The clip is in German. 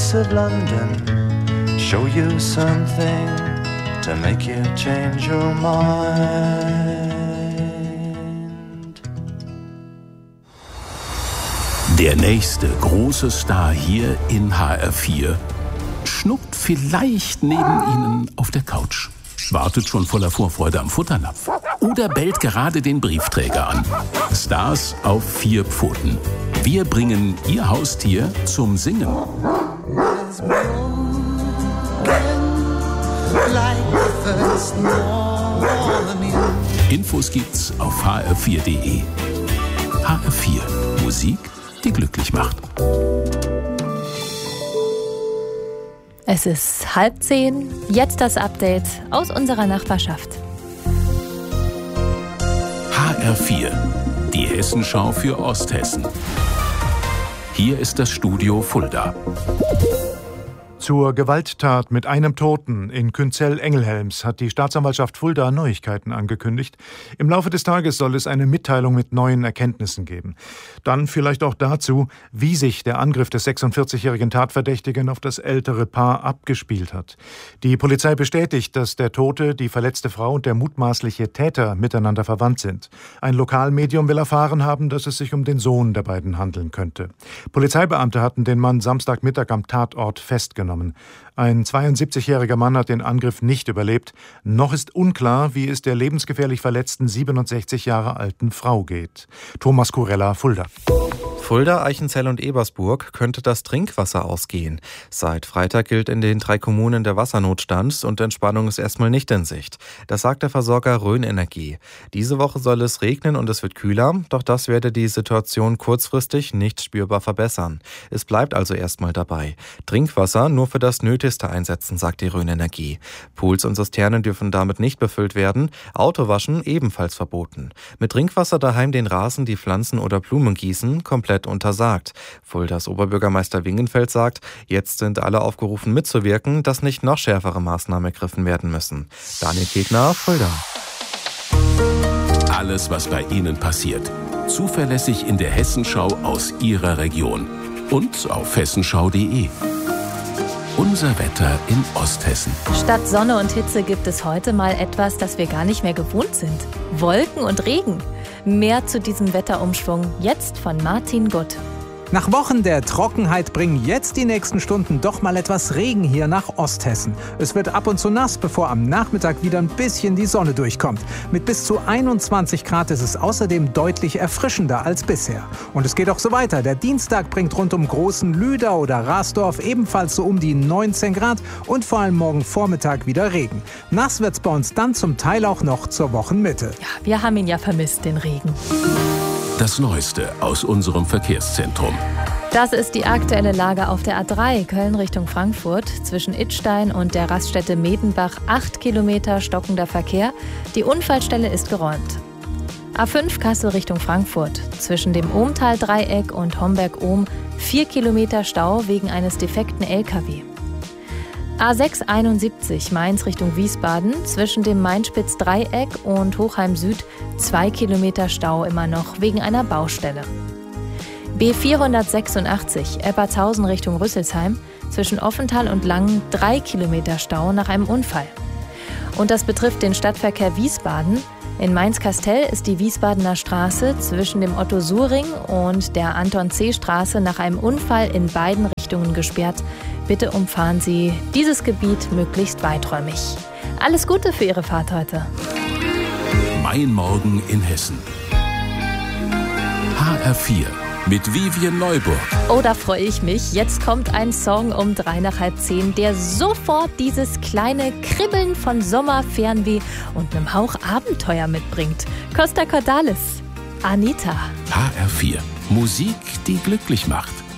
streets of London show you something to make you change your mind. Der nächste große Star hier in HR4 schnuckt vielleicht neben Ihnen auf der Couch, wartet schon voller Vorfreude am Futternapf oder bellt gerade den Briefträger an. Stars auf 4 Pfoten. Wir bringen Ihr Haustier zum Singen. Infos gibt's auf hr4.de. HR4. Musik, die glücklich macht. Es ist 9:30, jetzt das Update aus unserer Nachbarschaft. HR4, die Hessenschau für Osthessen. Hier ist das Studio Fulda. Zur Gewalttat mit einem Toten in Künzell-Engelhelms hat die Staatsanwaltschaft Fulda Neuigkeiten angekündigt. Im Laufe des Tages soll es eine Mitteilung mit neuen Erkenntnissen geben. Dann vielleicht auch dazu, wie sich der Angriff des 46-jährigen Tatverdächtigen auf das ältere Paar abgespielt hat. Die Polizei bestätigt, dass der Tote, die verletzte Frau und der mutmaßliche Täter miteinander verwandt sind. Ein Lokalmedium will erfahren haben, dass es sich um den Sohn der beiden handeln könnte. Polizeibeamte hatten den Mann Samstagmittag am Tatort festgenommen. Ein 72-jähriger Mann hat den Angriff nicht überlebt. Noch ist unklar, wie es der lebensgefährlich verletzten 67 Jahre alten Frau geht. Thomas Kurella, Fulda. Fulda, Eichenzell und Ebersburg könnte das Trinkwasser ausgehen. Seit Freitag gilt in den 3 Kommunen der Wassernotstand und Entspannung ist erstmal nicht in Sicht. Das sagt der Versorger Rhön Energie. Diese Woche soll es regnen und es wird kühler, doch das werde die Situation kurzfristig nicht spürbar verbessern. Es bleibt also erstmal dabei. Trinkwasser nur für das Nötigste einsetzen, sagt die Rhön Energie. Pools und Zisternen dürfen damit nicht befüllt werden, Autowaschen ebenfalls verboten. Mit Trinkwasser daheim den Rasen, die Pflanzen oder Blumen gießen, komplett untersagt. Fuldas Oberbürgermeister Wingenfeld sagt, jetzt sind alle aufgerufen mitzuwirken, dass nicht noch schärfere Maßnahmen ergriffen werden müssen. Daniel Kegner, Fulda. Alles, was bei Ihnen passiert, zuverlässig in der Hessenschau aus Ihrer Region und auf hessenschau.de. Unser Wetter in Osthessen. Statt Sonne und Hitze gibt es heute mal etwas, das wir gar nicht mehr gewohnt sind. Wolken und Regen. Mehr zu diesem Wetterumschwung jetzt von Martin Gutt. Nach Wochen der Trockenheit bringen jetzt die nächsten Stunden doch mal etwas Regen hier nach Osthessen. Es wird ab und zu nass, bevor am Nachmittag wieder ein bisschen die Sonne durchkommt. Mit bis zu 21 Grad ist es außerdem deutlich erfrischender als bisher. Und es geht auch so weiter. Der Dienstag bringt rund um Großen Lüder oder Rasdorf ebenfalls so um die 19 Grad und vor allem morgen Vormittag wieder Regen. Nass wird's bei uns dann zum Teil auch noch zur Wochenmitte. Ja, wir haben ihn ja vermisst, den Regen. Das Neueste aus unserem Verkehrszentrum. Das ist die aktuelle Lage auf der A3 Köln Richtung Frankfurt. Zwischen Idstein und der Raststätte Medenbach 8 Kilometer stockender Verkehr. Die Unfallstelle ist geräumt. A5 Kassel Richtung Frankfurt. Zwischen dem Ohmtal-Dreieck und Homberg-Ohm 4 Kilometer Stau wegen eines defekten LKW. A6 71 Mainz Richtung Wiesbaden, zwischen dem Mainspitz-Dreieck und Hochheim Süd 2 Kilometer Stau immer noch wegen einer Baustelle. B486 Eppertshausen Richtung Rüsselsheim, zwischen Offenthal und Langen 3 Kilometer Stau nach einem Unfall. Und das betrifft den Stadtverkehr Wiesbaden. In Mainz-Kastel ist die Wiesbadener Straße zwischen dem Otto-Suhr-Ring und der Anton-C-Straße nach einem Unfall in beiden Richtungen gesperrt. Bitte umfahren Sie dieses Gebiet möglichst weiträumig. Alles Gute für Ihre Fahrt heute. Mein Morgen in Hessen. HR4 mit Vivian Neuburg. Oh, da freue ich mich. Jetzt kommt ein Song um 9:55, der sofort dieses kleine Kribbeln von Sommerfernweh und einem Hauch Abenteuer mitbringt. Costa Cordalis, Anita. HR4. Musik, die glücklich macht.